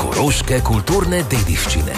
koroške kulturne dediščine.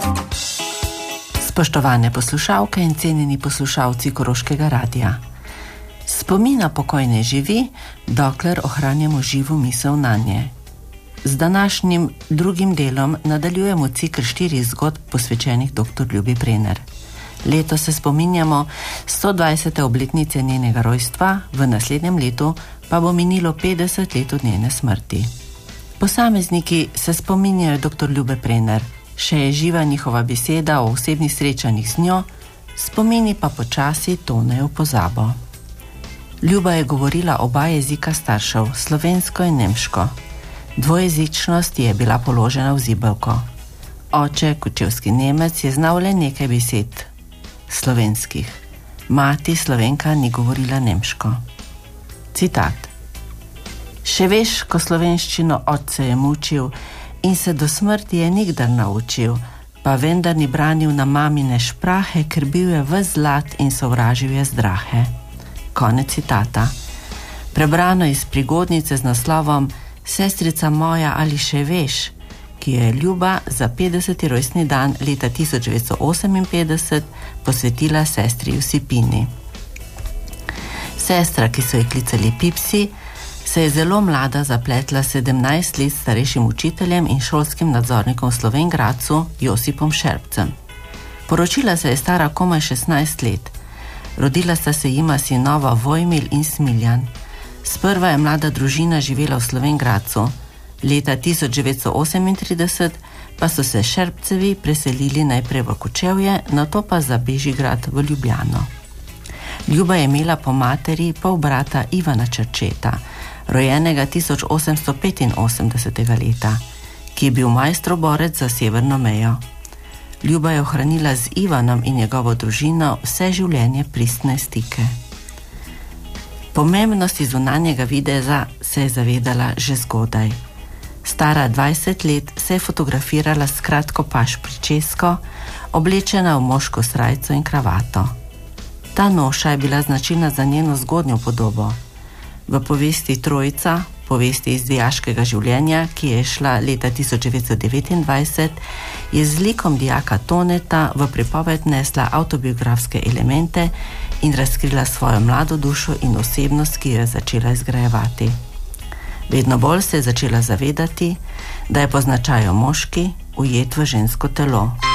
Spoštovane poslušalke in cenjeni poslušalci Koroškega radia. Spomina pokojne živi, dokler ohranjamo živo misel nanje. Z današnjim drugim delom nadaljujemo cikl 4 zgodb posvečenih dr. Ljubi Prener. Letos se spominjamo 120. obletnice njenega rojstva, v naslednjem letu pa bo minilo 50 let od njene smrti. Posamezniki se spominjajo dr. Ljube Prener, še je živa njihova beseda o osebnih srečanjih z njo, spomini pa počasi tonejo v pozabo. Ljuba je govorila oba jezika staršev, slovensko in nemško. Dvojezičnost je bila položena v zibelko. Oče, kočevski Nemec, je znal le nekaj besed slovenskih. Mati, Slovenka, ni govorila nemško. Citat. Še veš, ko slovenščino otce je mučil in se do smrti je nikdar naučil, pa vendar ni branil na mamine šprahe, ker bil je ves zlat in sovražil je zdrahe. Konec citata. Prebrano iz prigodnice z naslovom Sestrica moja, ali še veš, ki je Ljuba za 50. rojstni dan leta 1958 posvetila sestri Josipini. Sestra, ki so jo klicali Pipsi, se je zelo mlada zapletla 17 let starejšim učiteljem in šolskim nadzornikom v Slovenj Gradcu Josipom Šerpcem. Poročila se je stara komaj 16 let. Rodila sta se jima sinova Vojmil in Smiljan. Sprva je mlada družina živela v Slovenj Gradcu. Leta 1938 pa so se Šerpcevi preselili najprej v Kočevje, nato pa za Bežigrad v Ljubljano. Ljuba je imela po materi pol brata Ivana Čerčeta, rojenega 1885. leta, ki je bil majstroborec za severno mejo. Ljuba je ohranila z Ivanom in njegovo družino vse življenje pristne stike. Pomembnosti zunanjega videza se je zavedala že zgodaj. Stara 20 let se je fotografirala s kratko paž pričesko, oblečena v moško srajco in kravato. Ta noša je bila značilna za njeno zgodnjo podobo. V povesti Trojica, povesti iz dijaškega življenja, ki je šla leta 1929, je z likom dijaka Toneta v pripoved nesla avtobiografske elemente in razkrila svojo mlado dušo in osebnost, ki jo je začela izgrajevati. Vedno bolj se je začela zavedati, da je po značaju moški ujet v žensko telo.